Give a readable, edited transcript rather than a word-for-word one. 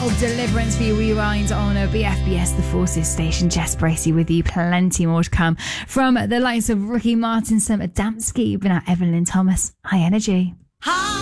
called Deliverance for your rewind on a BFBS The Forces station. Jess Bracey with you. Plenty more to come from the likes of Ricky Martin, Sam Adamski, but now Evelyn Thomas. High Energy.